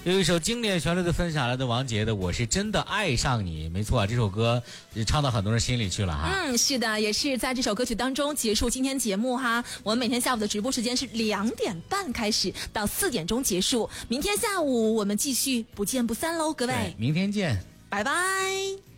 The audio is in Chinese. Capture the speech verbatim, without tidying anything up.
有一首经典旋律的分享来的王杰的《我是真的爱上你》，没错，这首歌唱到很多人心里去了哈。 嗯，是的，也是在这首歌曲当中结束今天节目哈。我们每天下午的直播时间是两点半开始到四点钟结束，明天下午我们继续不见不散喽，各位， 明天见， 拜拜。